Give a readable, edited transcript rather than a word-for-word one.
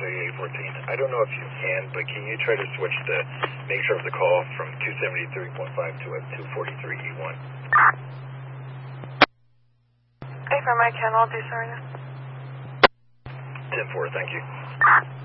A14. I don't know if you can, but can you try to switch the nature of the call from 273.5 to a 243E1? Hey, for my can, I'll do sorry. 10-4, thank you.